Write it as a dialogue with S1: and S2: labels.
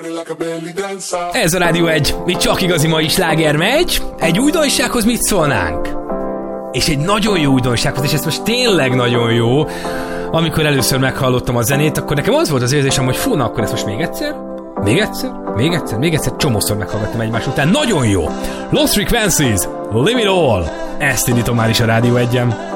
S1: Ez a Rádió 1, mi csak igazi mai sláger megy. Egy újdonsághoz mit szólnánk? És egy nagyon jó újdonsághoz, és ez most tényleg nagyon jó. Amikor először meghallottam a zenét, akkor nekem az volt az érzésem, hogy fú, na akkor ezt most még egyszer, csomószor meghallgattam egymás után. Nagyon jó! Lost Frequencies, Leave It All! Ezt indítom már is a Rádió 1-en.